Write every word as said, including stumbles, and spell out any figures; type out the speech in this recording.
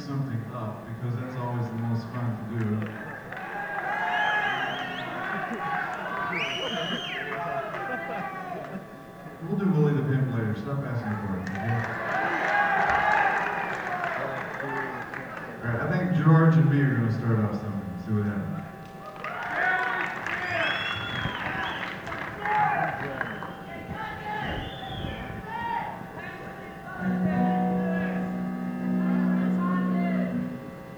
something up because that's always the most fun to do. We'll do Willie the Pimp later. Stop asking for it. Okay? All right, I think George and me are going to start off something. See what happens.